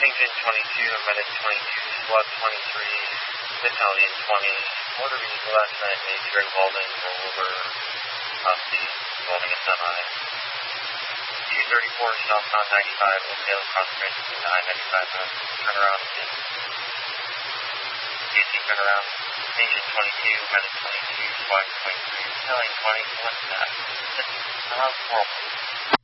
Engine 22, Medic 22, Squad 23, Battalion 20, Motor Vehicle last night, Greg Walden, rollover, speed, involving a semi. U-34, southbound 95, Oakdale, cross branches into I-95, turn around again. AC turnaround, Engine 22, Medic 22, Squad 23, Battalion 20, what's that? Around 4.